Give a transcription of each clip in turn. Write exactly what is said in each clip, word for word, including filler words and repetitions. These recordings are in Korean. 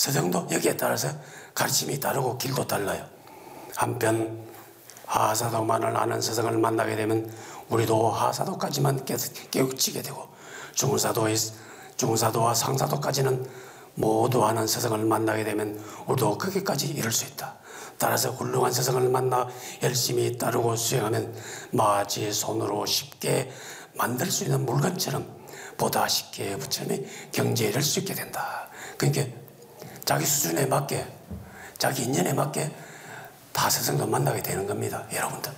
서정도 여기에 따라서 가르침이 다르고 길도 달라요. 한편 하사도만을 아는 서정을 만나게 되면 우리도 하사도까지만 깨우치게 되고 중사도의, 중사도와 상사도까지는 모두 아는 서정을 만나게 되면 우리도 거기까지 이룰 수 있다. 따라서 훌륭한 서정을 만나 열심히 따르고 수행하면 마치 손으로 쉽게 만들 수 있는 물건처럼 보다 쉽게 부처님이 경지에 이를 수 있게 된다. 그러니까 자기 수준에 맞게 자기 인연에 맞게 다 서정도 만나게 되는 겁니다. 여러분들.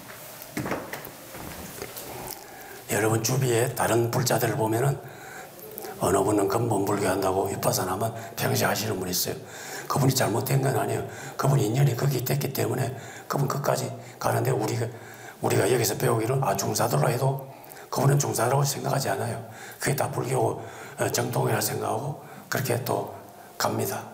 여러분 주위에 다른 불자들을 보면은 어느 분은 근본 불교한다고 윗바사나만 평생 하시는 분이 있어요. 그분이 잘못된 건 아니에요. 그분이 인연이 거기 있기 때문에 그분 끝까지 가는데 우리가 우리가 여기서 배우기로 아 중사도라 해도 그분은 중사라고 생각하지 않아요. 그게 다 불교 정통이라 생각하고 그렇게 또 갑니다.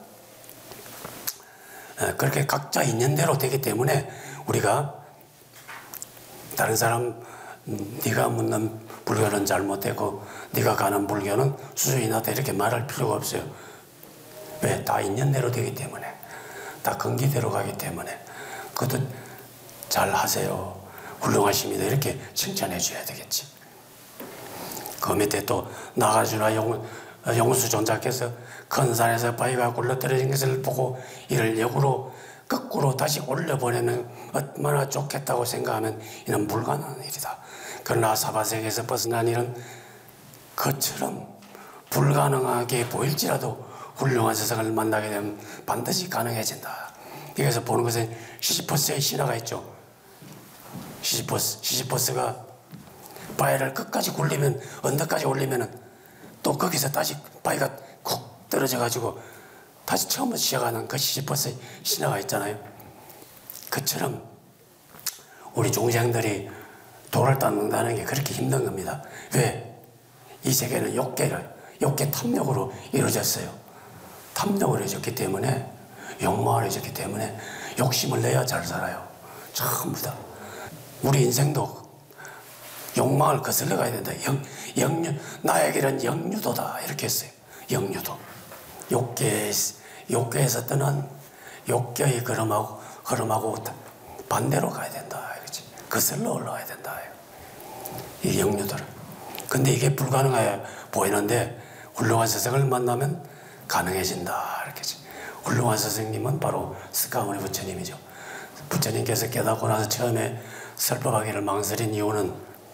그렇게 각자 인연대로 되기 때문에 우리가 다른 사람 네가 묻는 불교는 잘못되고 네가 가는 불교는 수준이 낮다 이렇게 말할 필요가 없어요. 왜? 다 인연대로 되기 때문에 다 근기대로 가기 때문에 그것도 잘 하세요. 훌륭하십니다. 이렇게 칭찬해 줘야 되겠지. 그 밑에 또 나가주나 용, 용수존자께서 큰 산에서 바위가 굴러떨어진 것을 보고 이를 역으로 거꾸로 다시 올려보내는 얼마나 좋겠다고 생각하면 이는 불가능한 일이다. 그러나 사바세계에서 벗어난 일은 그처럼 불가능하게 보일지라도 훌륭한 세상을 만나게 되면 반드시 가능해진다. 여기서 보는 것은 시시퍼스의 신화가 있죠. 시시퍼스, 시시퍼스가 바위를 끝까지 굴리면 언덕까지 올리면 또 거기서 다시 바위가 콕 떨어져 가지고 다시 처음부터 시작하는 그 시시퍼스의 신화가 있잖아요. 그처럼 우리 중생들이 도를 닦는다는 게 그렇게 힘든 겁니다. 왜? 이 세계는 욕계를, 욕계 탐욕으로 이루어졌어요. 탐욕으로 이루어졌기 때문에, 욕망으로 이루어졌기 때문에 욕심을 내야 잘 살아요. 전부 다. 우리 인생도 욕망을 거슬러 가야 된다. 영, 영유, 나에게는 영유도다. 이렇게 했어요. 영유도. 욕계, 욕계에서 떠난 욕계의 걸음하고, 걸음하고 반대로 가야 된다. 그렇지? 거슬러 올라가야 된다. 이 영유도를. 근데 이게 불가능해 보이는데 훌륭한 스승을 만나면 가능해진다. 이렇게. 훌륭한 스승님은 바로 스가모니 부처님이죠. 부처님께서 깨닫고 나서 처음에 설법하기를 망설인 이유는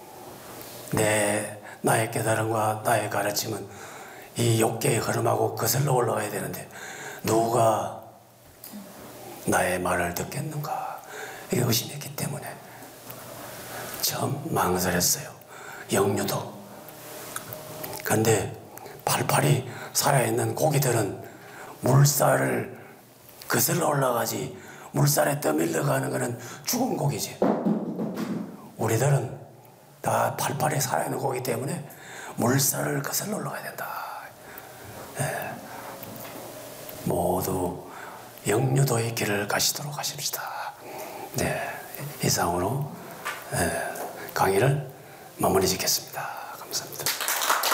내, 나의 깨달음과 나의 가르침은 이 욕계의 흐름하고 거슬러 올라가야 되는데 누가 나의 말을 듣겠는가. 이게 의심했기 때문에 처음 망설였어요. 영유도. 그런데 팔팔이 살아있는 고기들은 물살을 거슬러 올라가지 물살에 떠밀려 가는 것은 죽은 고기지. 우리들은 다 팔팔이 살아있는 고기 때문에 물살을 거슬러 올라가야 된다. 네. 모두 영유도의 길을 가시도록 하십시다. 네. 이상으로 네. 강의를 마무리 짓겠습니다. 감사합니다.